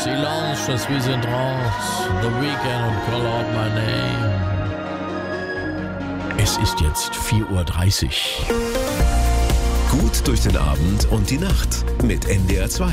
Silence, je suis in trance, The Weekend und Call Out My Name. Es ist jetzt 4:30 Uhr. Gut durch den Abend und die Nacht mit NDR 2.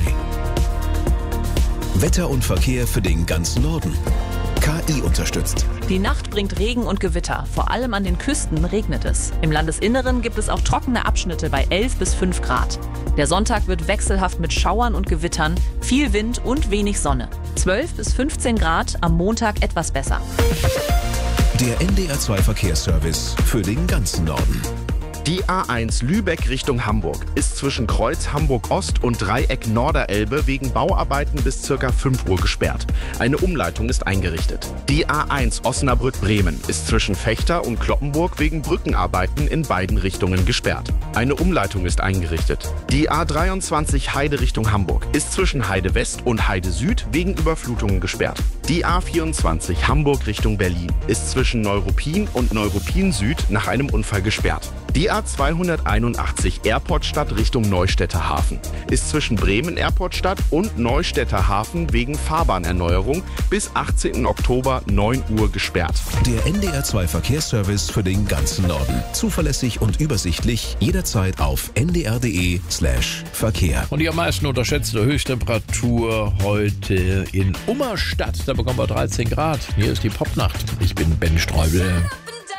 Wetter und Verkehr für den ganzen Norden. KI unterstützt. Die Nacht bringt Regen und Gewitter. Vor allem an den Küsten regnet es. Im Landesinneren gibt es auch trockene Abschnitte bei 11 bis 5 Grad. Der Sonntag wird wechselhaft mit Schauern und Gewittern, viel Wind und wenig Sonne. 12 bis 15 Grad, am Montag etwas besser. Der NDR 2 Verkehrsservice für den ganzen Norden. Die A1 Lübeck Richtung Hamburg ist zwischen Kreuz Hamburg-Ost und Dreieck Norderelbe wegen Bauarbeiten bis ca. 5 Uhr gesperrt. Eine Umleitung ist eingerichtet. Die A1 Osnabrück-Bremen ist zwischen Vechta und Cloppenburg wegen Brückenarbeiten in beiden Richtungen gesperrt. Eine Umleitung ist eingerichtet. Die A23 Heide Richtung Hamburg ist zwischen Heide West und Heide Süd wegen Überflutungen gesperrt. Die A24 Hamburg Richtung Berlin ist zwischen Neuruppin und Neuruppin Süd nach einem Unfall gesperrt. Die A281 Airportstadt Richtung Neustädter Hafen ist zwischen Bremen Airportstadt und Neustädter Hafen wegen Fahrbahnerneuerung bis 18. Oktober 9 Uhr gesperrt. Der NDR 2 Verkehrsservice für den ganzen Norden. Zuverlässig und übersichtlich, jederzeit auf ndr.de/Verkehr. Und die am meisten unterschätzte Höchsttemperatur heute in Ummerstadt. Da bekommen wir 13 Grad. Hier ist die Popnacht. Ich bin Ben Streubel.